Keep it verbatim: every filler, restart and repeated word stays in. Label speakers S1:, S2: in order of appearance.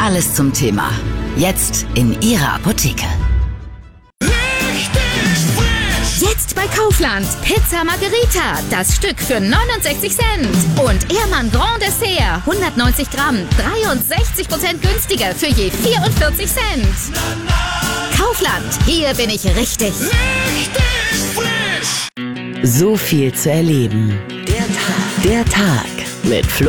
S1: Alles zum Thema. Jetzt in Ihrer Apotheke.
S2: Jetzt bei Kaufland. Pizza Margherita. Das Stück für neunundsechzig Cent. Und Ehrmann Grand Dessert. hundertneunzig Gramm. dreiundsechzig Prozent günstiger für je vierundvierzig Cent. Kaufland. Hier bin ich richtig.
S3: Richtig frisch.
S1: So viel zu erleben. Der Tag. Der Tag mit Flo